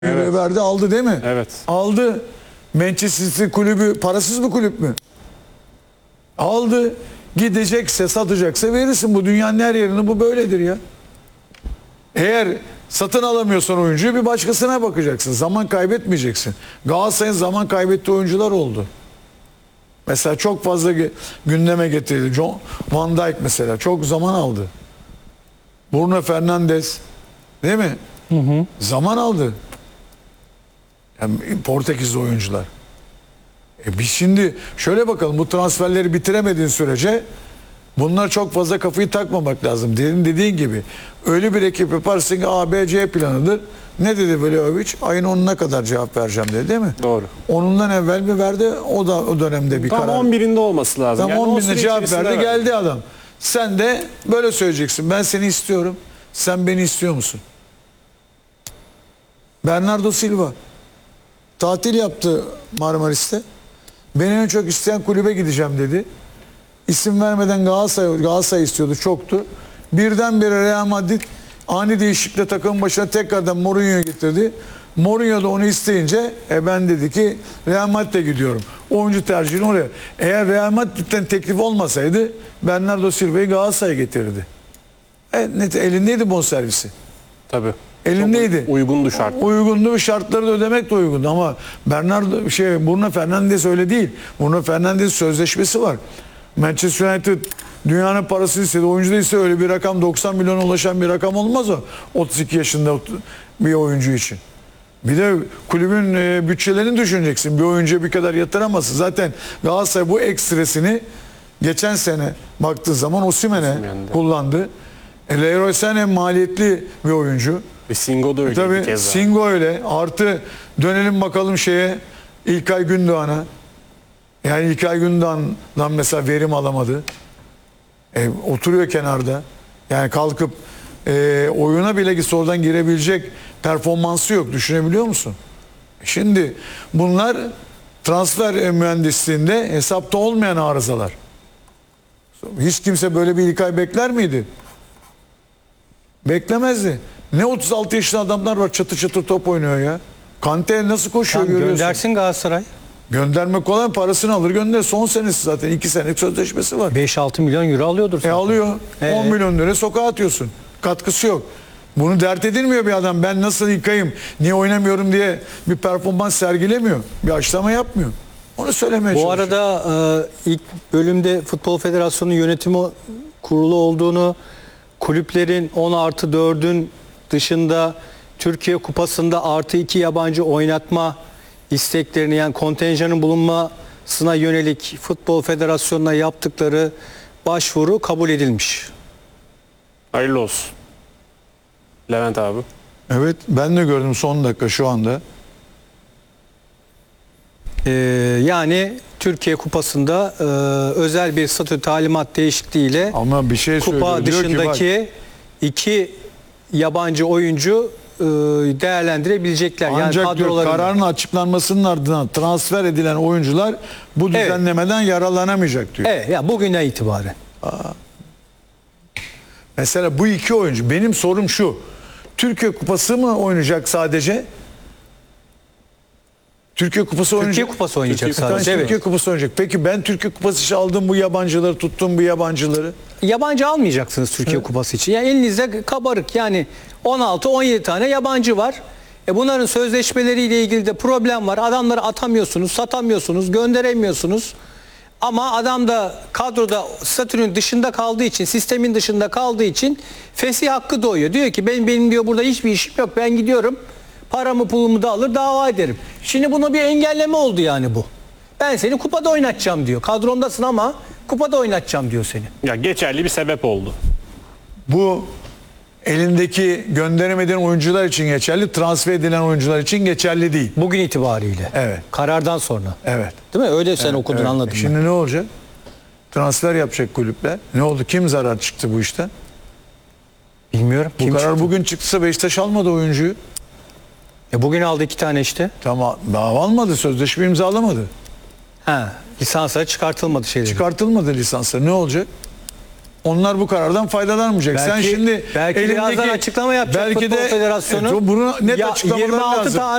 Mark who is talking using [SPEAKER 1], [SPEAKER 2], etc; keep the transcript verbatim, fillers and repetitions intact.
[SPEAKER 1] Evet. Verdi, aldı değil mi?
[SPEAKER 2] Evet.
[SPEAKER 1] Aldı. Manchester City kulübü parasız bir kulüp mü? Aldı. Gidecekse, satacaksa verirsin. Bu dünyanın her yerinde bu böyledir ya. Eğer satın alamıyorsan oyuncuyu bir başkasına bakacaksın. Zaman kaybetmeyeceksin. Galatasaray'ın zaman kaybettiği oyuncular oldu. Mesela çok fazla gündeme getirildi. John Van Dijk mesela çok zaman aldı. Bruno Fernandes değil mi? Hı hı. Zaman aldı. Yani Portekizli oyuncular. E biz şimdi şöyle bakalım, bu transferleri bitiremediğin sürece bunlar çok fazla kafayı takmamak lazım. Dedim dediğin gibi öyle bir ekip yaparsın ki A, B, C planıdır. Ne dedi Vlahovic? Ayın onuna kadar cevap vereceğim dedi değil mi?
[SPEAKER 2] Doğru.
[SPEAKER 1] Onundan evvel mi verdi? O da o dönemde bir
[SPEAKER 2] Tam
[SPEAKER 1] karar.
[SPEAKER 2] on birinde olması lazım.
[SPEAKER 1] Tam
[SPEAKER 2] yani
[SPEAKER 1] on birinde cevap verdi,
[SPEAKER 2] verdi.
[SPEAKER 1] geldi adam. Sen de böyle söyleyeceksin. Ben seni istiyorum. Sen beni istiyor musun? Bernardo Silva tatil yaptı Marmaris'te. Beni en çok isteyen kulübe gideceğim dedi. İsim vermeden Galatasaray, Galatasaray istiyordu, çoktu. Birdenbire Real Madrid ani değişiklikle takım başına tekrardan Mourinho'yu getirdi. Mourinho da onu isteyince e ben dedi ki Real Madrid'e gidiyorum. Oyuncu tercihini oraya. Eğer Real Madrid'den teklif olmasaydı Bernardo Silva'yı Galatasaray'a getirirdi. E, net, elindeydi bonservisi.
[SPEAKER 2] Tabii.
[SPEAKER 1] Elindeydi.
[SPEAKER 2] Çok uygundu şart.
[SPEAKER 1] Uygundu ve şartları da ödemek de uygundu ama Bernardo şey Bruno Fernandes öyle değil. Bruno Fernandes sözleşmesi var. Manchester United dünyanın parasını istedi. Oyuncu da ise öyle bir rakam, doksan milyona ulaşan bir rakam olmaz o. otuz iki yaşında bir oyuncu için. Bir de kulübün e, bütçelerini düşüneceksin. Bir oyuncuya bir kadar yatıramazsın. Zaten Galatasaray bu ekstresini geçen sene baktığın zaman Osimhen'e kullandı. E, Leroy Sané maliyetli bir oyuncu.
[SPEAKER 2] Ve Singo da öyle.
[SPEAKER 1] Tabii
[SPEAKER 2] bir
[SPEAKER 1] Singo öyle. Artı dönelim bakalım şeye, İlkay Gündoğan'a. Yani İlkay Gündoğan'dan mesela verim alamadı. E, oturuyor kenarda. Yani kalkıp e, oyuna bile gitse oradan girebilecek performansı yok. Düşünebiliyor musun? Şimdi bunlar transfer mühendisliğinde hesapta olmayan arızalar. Hiç kimse böyle bir İlkay bekler miydi? Beklemezdi. Ne otuz altı yaşında adamlar var, çatır çatır top oynuyor ya. Kante nasıl koşuyor
[SPEAKER 3] Tam
[SPEAKER 1] görüyorsun.
[SPEAKER 3] göndersin Galatasaray.
[SPEAKER 1] Göndermek kolay, parasını alır gönder. Son senesi zaten, iki senelik sözleşmesi var.
[SPEAKER 3] beş altı milyon euro alıyordur zaten.
[SPEAKER 1] E alıyor.
[SPEAKER 3] Ee?
[SPEAKER 1] on milyon lira sokağa atıyorsun. Katkısı yok. Bunu dert edilmiyor bir adam. Ben nasıl yıkayım, niye oynamıyorum diye bir performans sergilemiyor. Bir açıklama yapmıyor. Onu söylemeye
[SPEAKER 3] Bu
[SPEAKER 1] çalışıyor.
[SPEAKER 3] arada e, ilk bölümde Futbol Federasyonu yönetimi kurulu olduğunu, kulüplerin on artı dördün dışında Türkiye Kupası'nda artı iki yabancı oynatma isteklerini, yani kontenjanın bulunmasına yönelik Futbol Federasyonu'na yaptıkları başvuru kabul edilmiş.
[SPEAKER 2] Hayırlı olsun. Levent abi.
[SPEAKER 1] Evet, ben de gördüm son dakika şu anda.
[SPEAKER 3] Ee, yani Türkiye Kupası'nda e, özel bir statü talimat değişikliğiyle
[SPEAKER 1] Ama bir şey söylüyor.
[SPEAKER 3] kupa
[SPEAKER 1] Diyor ki
[SPEAKER 3] dışındaki
[SPEAKER 1] bak,
[SPEAKER 3] iki yabancı oyuncu e, değerlendirebilecekler.
[SPEAKER 1] ancak
[SPEAKER 3] yani
[SPEAKER 1] diyor,
[SPEAKER 3] kadrolarında.
[SPEAKER 1] kararın açıklanmasının ardından transfer edilen oyuncular bu
[SPEAKER 3] Evet.
[SPEAKER 1] düzenlemeden yararlanamayacak diyor.
[SPEAKER 3] Evet, ya bugünden itibaren.
[SPEAKER 1] Mesela bu iki oyuncu, benim sorum şu. Türkiye Kupası mı oynayacak sadece? Türkiye Kupası oynayacak.
[SPEAKER 3] Türkiye Kupası oynayacak
[SPEAKER 1] Türkiye,
[SPEAKER 3] sadece.
[SPEAKER 1] Türkiye
[SPEAKER 3] Evet.
[SPEAKER 1] Kupası oynayacak. Peki ben Türkiye Kupası için aldığım bu yabancıları, tuttum bu yabancıları.
[SPEAKER 3] Yabancı almayacaksınız Türkiye
[SPEAKER 1] Evet.
[SPEAKER 3] Kupası için. Yani elinizde kabarık, yani on altı on yedi tane yabancı var. E bunların sözleşmeleriyle ilgili de problem var. Adamları atamıyorsunuz, satamıyorsunuz, gönderemiyorsunuz. Ama adam da kadroda statünün dışında kaldığı için, sistemin dışında kaldığı için fesih hakkı doğuyor. Diyor ki benim, benim diyor burada hiçbir işim yok, ben gidiyorum. Paramı pulumu da alır, dava ederim. Şimdi buna bir engelleme oldu yani bu. Ben seni kupada oynatacağım diyor. Kadromdasın ama kupada oynatacağım diyor seni.
[SPEAKER 2] Ya geçerli bir sebep oldu.
[SPEAKER 1] Bu elindeki gönderemediğin oyuncular için geçerli, transfer edilen oyuncular için geçerli değil.
[SPEAKER 3] Bugün itibariyle.
[SPEAKER 1] Evet.
[SPEAKER 3] Karardan sonra.
[SPEAKER 1] Evet.
[SPEAKER 3] Değil mi? Öyle sen okudun,
[SPEAKER 1] Evet.
[SPEAKER 3] anladım.
[SPEAKER 1] Şimdi
[SPEAKER 3] ben.
[SPEAKER 1] ne olacak? Transfer yapacak kulüpler. Ne oldu? Kim zarar çıktı bu işten?
[SPEAKER 3] Bilmiyorum.
[SPEAKER 1] Bu
[SPEAKER 3] Kim
[SPEAKER 1] karar
[SPEAKER 3] çıktı?
[SPEAKER 1] bugün çıksa Beşiktaş almadı oyuncuyu.
[SPEAKER 3] E bugün aldı iki tane işte.
[SPEAKER 1] Tamam, daha almadı, sözleşme imzalamadı.
[SPEAKER 3] Ha, lisansları çıkartılmadı şeyleri.
[SPEAKER 1] Çıkartılmadı lisansları. Ne olacak? Onlar bu karardan faydalanmayacak. Sen
[SPEAKER 3] Belki-
[SPEAKER 1] şimdi
[SPEAKER 3] belki birazdan
[SPEAKER 1] elindeki
[SPEAKER 3] açıklama yapacak
[SPEAKER 1] belki
[SPEAKER 3] Futbol
[SPEAKER 1] de
[SPEAKER 3] Federasyonu.
[SPEAKER 1] e, bunu net
[SPEAKER 3] Ya
[SPEAKER 1] açıklamaları
[SPEAKER 3] yirmi altı
[SPEAKER 1] lazım.